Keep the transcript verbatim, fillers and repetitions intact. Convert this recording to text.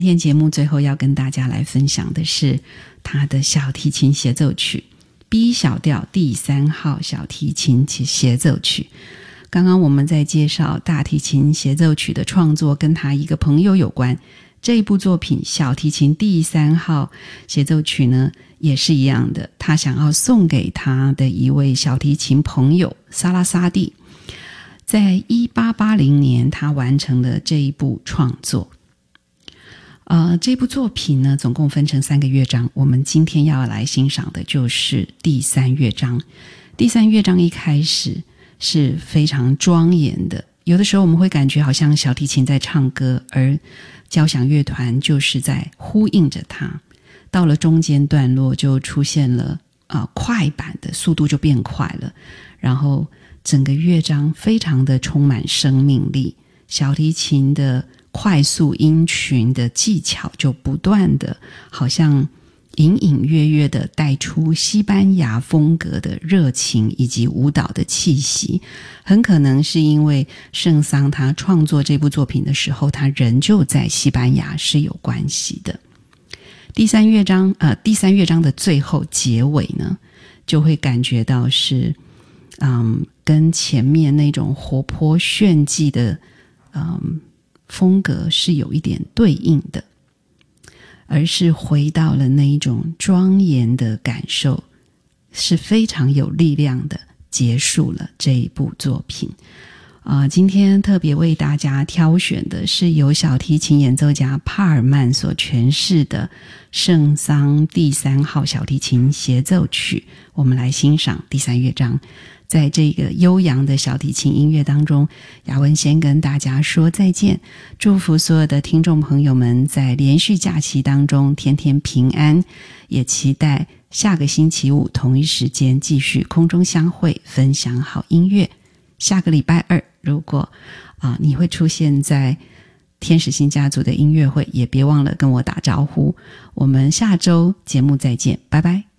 今天节目最后要跟大家来分享的是他的小提琴协奏曲 B 小调第三号小提琴协奏曲。刚刚我们在介绍大提琴协奏曲的创作跟他一个朋友有关，这一部作品小提琴第三号协奏曲呢也是一样的，他想要送给他的一位小提琴朋友萨拉萨蒂。在一八八零年他完成了这一部创作。呃，这部作品呢总共分成三个乐章，我们今天要来欣赏的就是第三乐章。第三乐章一开始是非常庄严的，有的时候我们会感觉好像小提琴在唱歌，而交响乐团就是在呼应着它。到了中间段落就出现了、呃、快板的速度就变快了，然后整个乐章非常的充满生命力，小提琴的快速音群的技巧就不断的好像隐隐约约的带出西班牙风格的热情以及舞蹈的气息。很可能是因为圣桑他创作这部作品的时候他人就在西班牙是有关系的。第三乐章呃，第三乐章的最后结尾呢就会感觉到是嗯，跟前面那种活泼炫技的嗯风格是有一点对应的，而是回到了那一种庄严的感受，是非常有力量的结束了这一部作品。呃、今天特别为大家挑选的是由小提琴演奏家帕尔曼所诠释的圣桑第三号小提琴协奏曲，我们来欣赏第三乐章。在这个悠扬的小提琴音乐当中，雅文先跟大家说再见，祝福所有的听众朋友们在连续假期当中天天平安，也期待下个星期五同一时间继续空中相会，分享好音乐。下个礼拜二如果、呃、你会出现在天使星家族的音乐会，也别忘了跟我打招呼。我们下周节目再见，拜拜。